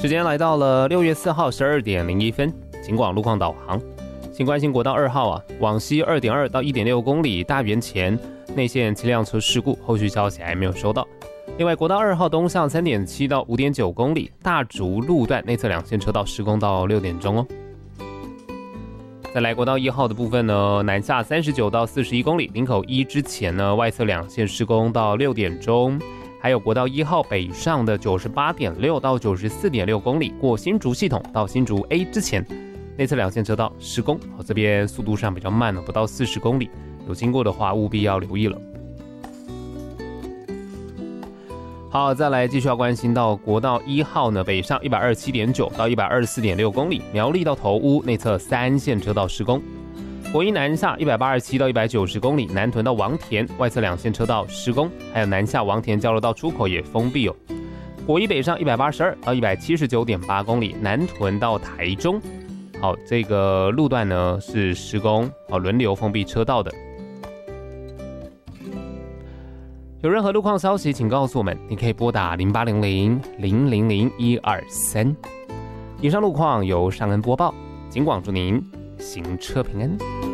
时间来到了6月4号12点01分，警广路况导航。请关心国道2号啊，往西2.2到1.6公里大园前内线7辆车事故，后续消息还没有收到。另外，国道2号东向3.7到5.9公里大竹路段内侧2线车道施工到6点钟哦。再来国道1号的部分呢，南下39到41公里林口1之前呢，外侧2线施工到6点钟。还有国道1号北上的98.6到94.6公里过新竹系统到新竹 A 之前，内侧2线车道施工，这边速度上比较慢了，不到40公里，有经过的话务必要留意了。好，再来继续要关心到国道1号呢，北上127.9到124.6公里，苗栗到头屋内侧3线车道施工。国一南下187到190公里，南屯到王田外侧2线车道施工，还有南下王田交流道出口也封闭哦。国一北上182到179.8公里，南屯到台中，好，这个路段呢是施工，轮流封闭车道的。有任何路况消息，请告诉我们，你可以拨打0800-000-123。以上路况由尚恩播报，警广祝您行车平安。